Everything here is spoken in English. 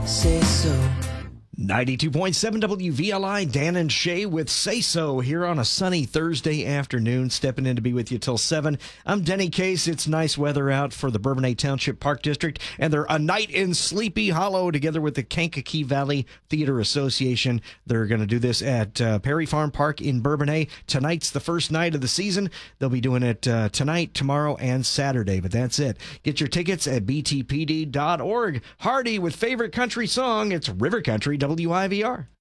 Say so. 92.7 WVLI, Dan and Shay with Say So here on a sunny Thursday afternoon, stepping in to be with you till 7. I'm Denny Case. It's nice weather out for the Bourbonnais Township Park District, and they're A Night in Sleepy Hollow together with the Kankakee Valley Theater Association. They're going to do this at Perry Farm Park in Bourbonnais. Tonight's the first night of the season. They'll be doing it tonight, tomorrow, and Saturday, but that's it. Get your tickets at btpd.org. Hardy with favorite country song. It's River Country WIVR.